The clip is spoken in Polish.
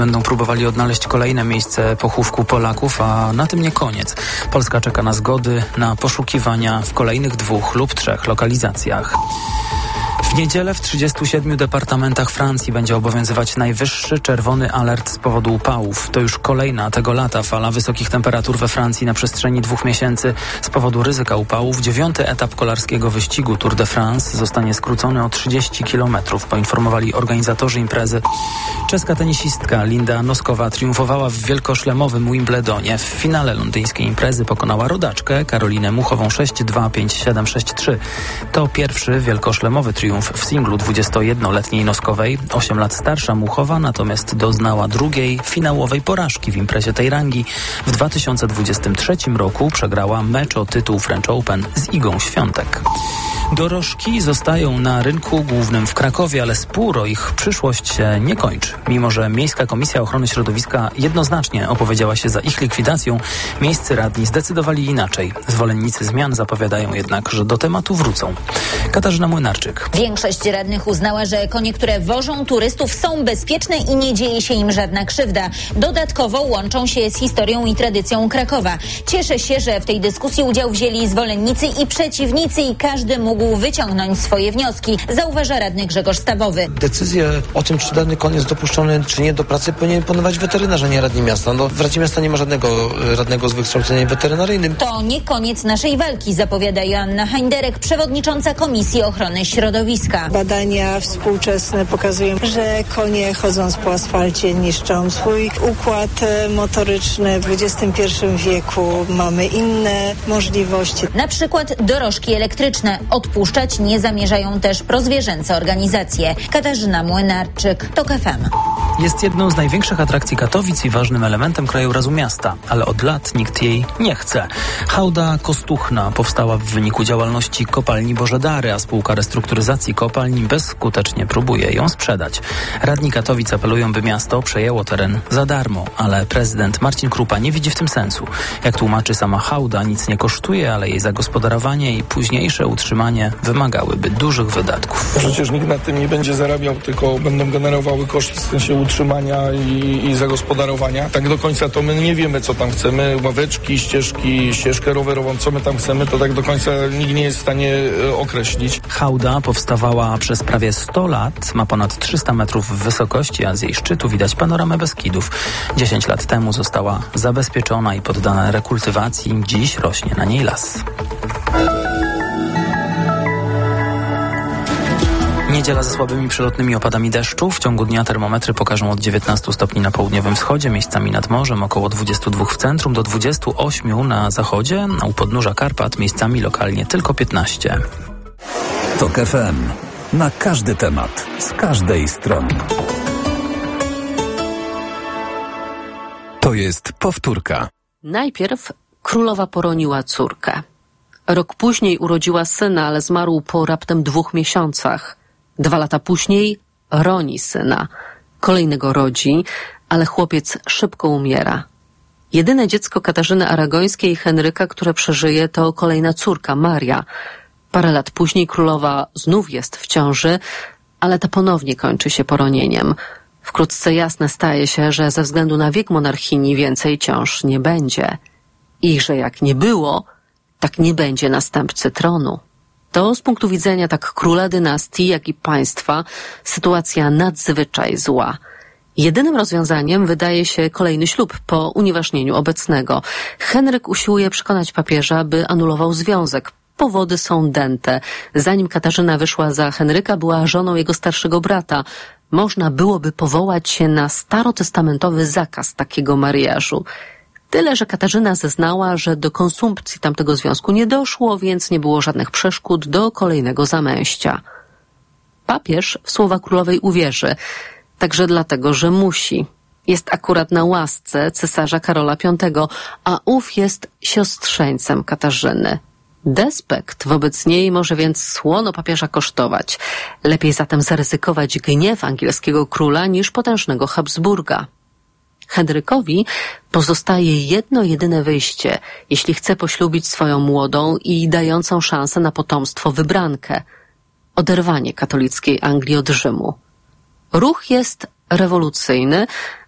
Będą próbowali odnaleźć kolejne miejsce pochówku Polaków, a na tym nie koniec. Polska czeka na zgody na poszukiwania w kolejnych 2 lub 3 lokalizacjach. W niedzielę w 37 departamentach Francji będzie obowiązywać najwyższy czerwony alert z powodu upałów. To już kolejna tego lata fala wysokich temperatur we Francji na przestrzeni 2 miesięcy. Z powodu ryzyka upałów 9. etap kolarskiego wyścigu Tour de France zostanie skrócony o 30 km, poinformowali organizatorzy imprezy. Czeska tenisistka Linda Noskowa triumfowała w wielkoszlemowym Wimbledonie. W finale londyńskiej imprezy pokonała rodaczkę Karolinę Muchową 6-2, 5-7, 6-3. To pierwszy wielkoszlemowy triumf w singlu 21-letniej Noskowej. 8 lat starsza Muchowa natomiast doznała drugiej finałowej porażki w imprezie tej rangi. W 2023 roku przegrała mecz o tytuł French Open z Igą Świątek. Dorożki zostają na rynku głównym w Krakowie, ale spór o ich przyszłość się nie kończy. Mimo że Miejska Komisja Ochrony Środowiska jednoznacznie opowiedziała się za ich likwidacją, miejscy radni zdecydowali inaczej. Zwolennicy zmian zapowiadają jednak, że do tematu wrócą. Katarzyna Młynarczyk. Większość radnych uznała, że konie, które wożą turystów, są bezpieczne i nie dzieje się im żadna krzywda. Dodatkowo łączą się z historią i tradycją Krakowa. Cieszę się, że w tej dyskusji udział wzięli zwolennicy i przeciwnicy i każdy mógł wyciągnąć swoje wnioski, zauważa radny Grzegorz Stawowy. Decyzję o tym, czy dany koń jest dopuszczony, czy nie do pracy, powinien podejmować weterynarz, a nie radni miasta. W Radzie Miasta nie ma żadnego radnego z wykształceniem weterynaryjnym. To nie koniec naszej walki, zapowiada Joanna Heinderek, przewodnicząca Komisji Ochrony Środowiska. Badania współczesne pokazują, że konie chodząc po asfalcie niszczą swój układ motoryczny. W XXI wieku mamy inne możliwości. Na przykład dorożki elektryczne. Odpuszczać nie zamierzają też prozwierzęce organizacje. Katarzyna Młynarczyk, TOK FM. Jest jedną z największych atrakcji Katowic i ważnym elementem krajobrazu miasta, ale od lat nikt jej nie chce. Hałda Kostuchna powstała w wyniku działalności kopalni Bożedary, a spółka restrukturyzacji kopalni bezskutecznie próbuje ją sprzedać. Radni Katowic apelują, by miasto przejęło teren za darmo, ale prezydent Marcin Krupa nie widzi w tym sensu. Jak tłumaczy sama hałda, nic nie kosztuje, ale jej zagospodarowanie i późniejsze utrzymanie wymagałyby dużych wydatków. Przecież nikt na tym nie będzie zarabiał, tylko będą generowały koszty w sensie utrzymania i zagospodarowania. Tak do końca to my nie wiemy, co tam chcemy. Ławeczki, ścieżkę rowerową, co my tam chcemy, to tak do końca nikt nie jest w stanie określić. Hałda powstawała przez prawie 100 lat, ma ponad 300 metrów wysokości, a z jej szczytu widać panoramę Beskidów. 10 lat temu została zabezpieczona i poddana rekultywacji. Dziś rośnie na niej las. Niedziela ze słabymi przelotnymi opadami deszczu. W ciągu dnia termometry pokażą od 19 stopni na południowym wschodzie, miejscami nad morzem, około 22 w centrum, do 28 na zachodzie, a u podnóża Karpat miejscami lokalnie tylko 15. TOK FM. Na każdy temat, z każdej strony. To jest powtórka. Najpierw królowa poroniła córkę. Rok później urodziła syna, ale zmarł po raptem 2 miesiącach. 2 lata później roni syna. Kolejnego rodzi, ale chłopiec szybko umiera. Jedyne dziecko Katarzyny Aragońskiej i Henryka, które przeżyje, to kolejna córka, Maria. Parę lat później królowa znów jest w ciąży, ale ta ponownie kończy się poronieniem. Wkrótce jasne staje się, że ze względu na wiek monarchini więcej ciąż nie będzie. I że jak nie było, tak nie będzie następcy tronu. To z punktu widzenia tak króla dynastii, jak i państwa sytuacja nadzwyczaj zła. Jedynym rozwiązaniem wydaje się kolejny ślub po unieważnieniu obecnego. Henryk usiłuje przekonać papieża, by anulował związek. Powody są dęte. Zanim Katarzyna wyszła za Henryka, była żoną jego starszego brata. Można byłoby powołać się na starotestamentowy zakaz takiego mariażu. Tyle, że Katarzyna zeznała, że do konsumpcji tamtego związku nie doszło, więc nie było żadnych przeszkód do kolejnego zamęścia. Papież w słowa królowej uwierzy, także dlatego, że musi. Jest akurat na łasce cesarza Karola V, a ów jest siostrzeńcem Katarzyny. Despekt wobec niej może więc słono papieża kosztować. Lepiej zatem zaryzykować gniew angielskiego króla niż potężnego Habsburga. Henrykowi pozostaje jedno jedyne wyjście, jeśli chce poślubić swoją młodą i dającą szansę na potomstwo wybrankę. Oderwanie katolickiej Anglii od Rzymu. Ruch jest rewolucyjny,